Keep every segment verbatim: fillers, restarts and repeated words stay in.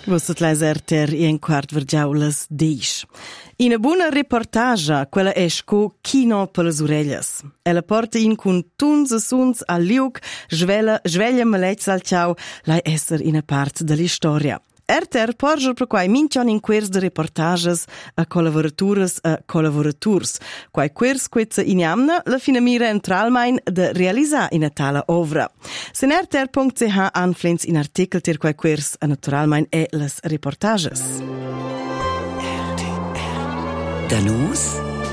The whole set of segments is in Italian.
Vostat les erter e en quart vergiaulas deisch. Ina buona reportagia, quella esco Kino per las orellas. Ella porta in cun tuns e suns al liug, svela, sveglia malets al ciao, lai esser ina part dell'istoria. Erter porger per quai mincion in quers de reportages a collaboratures a collaboraturs. Quai quers quezza iniamna la fina mira entralmain de realizzar ina tala ovra. Sen erter punct c h anflens in artikel ter quai quers a naturalmain e las reportages. Danus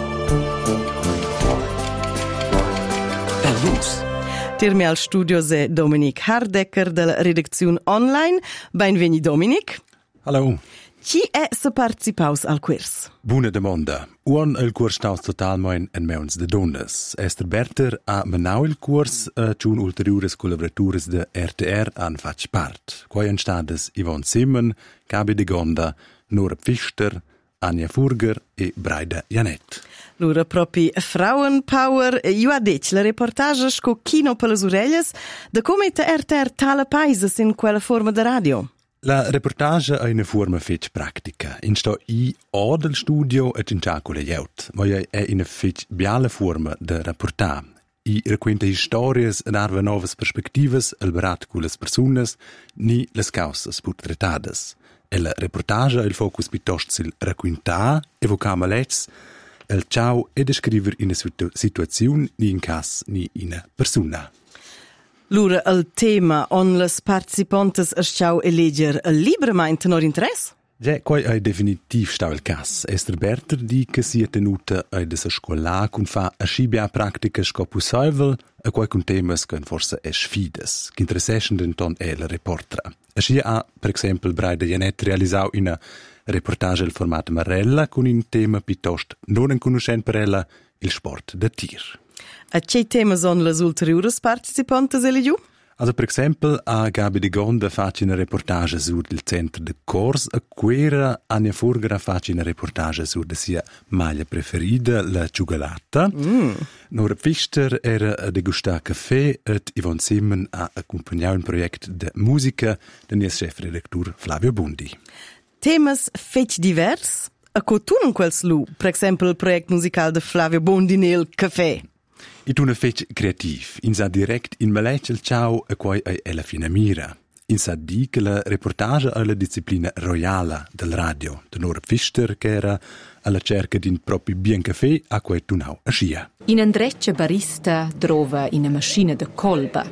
Danus Tirmi al studio se Dominic Hardecker della redazione online. Benveni Dominic. Hallo. Chi è se participaus al quers? Buona domanda. Uon il curs staus totalmein en meuns de donnes. Esther Berter ha menau il curs e ciun ulteriores collaboratures de R T R an fac part. Quai entstades Yvonne Simmen, Gabi de Gonda, Nora Pfister, Anja Furger e Braida Janet. Lura propi Frauenpower. Io ha detto la reportage sco Kino per las orellas de come te R T R tala paisas in quella forma de radio. La reportage è una forma fetch pratica. In sto i o del studio et in ciaco le jaut, ma è una fetch biala forma de rapportar. I racconta historias ed arva novas perspectivas al barat con las personas ni las causas portretadas. E la reportage ha il focus piuttosto sul raccontar, evocar malets, el ciao e descriver in una situazione ni in cas ni in una persona. Lura il tema on las participantes es ciao eleger il libremein tenor interess? Ja, quai è definitiv stau il cas. Esther Berter di che sia tenuta a de sa scola cun fa a scibia pratica sco possibel a quai cun temas che forse è sfides, che interessescen den ton è la reportera. A scia ha, per esempio, Braida Janet realisau una reportage al format Marella con un tema piuttosto non conoscent per ella, il sport da tir. A che tema son las ulteriores participantes elegiu? Also, per esempio, a Gabi de Gonda faccia una reportage sur il centro de Cors, a quera Anja Furger faccia una reportage sur de sia maglia preferida, la ciugalata. Mm. Nora Pfister era a degustar caffè et Yvonne Simmen ha accompagnato un progetto de musica del nies chefredaktur Flavio Bondi. Temas fetch divers? A cotun quels lu, per esempio il progetto musicale de Flavio Bondi nel caffè. I tu una fetch creativ, in sa direct in malec il ciao a quai è ella fina mira. In sa di che la reportage è la disciplina royale del radio, de Nora Pfister che era alla cerca di un proprio bien caffè a quai tu nau a scia. In Andreccia barista trova in una macchina de colba.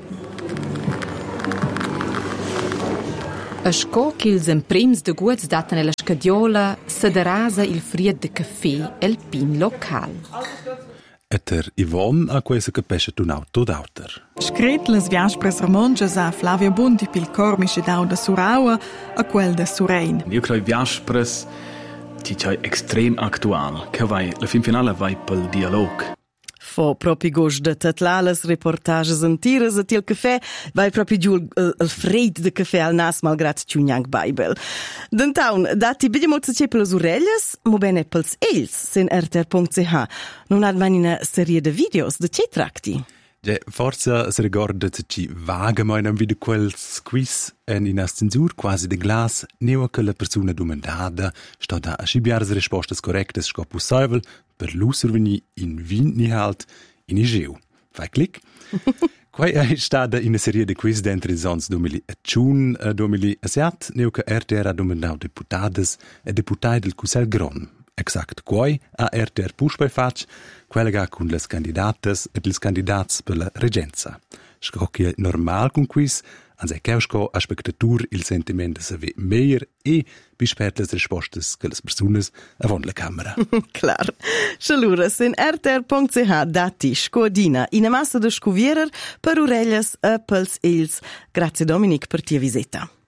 A sco che ils emprems de guts datan nella scadiola se derasa il fried de caffè el pin local. Etter Yvonne a questa capesce tu nau tot auter. Scret las viaspres romonges a Flavio Bondi pil cormische dau da Suraua a quel da Surein. Io credo viaspres ti c'è extrem actual, che vai la fin finale vai pel dialog. Fo propi gost de tatlales reportages antires a til caffè, vai propi giù il, il freid de caffè al nas malgrat ciugnang Bible. D'antaun, dati bidiamo c'è per le orelles, mo bene pels els, sen R T R punct c h. Non ad man una serie de videos, de ce tracti? Ja, forza se ricorda se ci vaga mai un video quels quiz en in ascensur quasi de glas, neo che la persona domandada sta da a scibiare le risposte correcte sco possibile per l'usurveni in vin ni halt in igeu. Fai clic. Quai è stata in una serie di quiz dentro i ans duemilaciun e duemilasette, neo che R T R ha domandau deputades e deputai del Cusel Gron. Exact quai a R T R puspei fac, quella con les candidates et les candidats per la regenza. Scocchia normal con quiz, anse keusco a spectatur il sentiment de saver meier e bispert les rispostes che les personas avon la camera. Clar. Scialura, sen R T R punct c h dati scodina in a massa de scuvierer per orelles e pels els. Grazie Dominic per tia visita.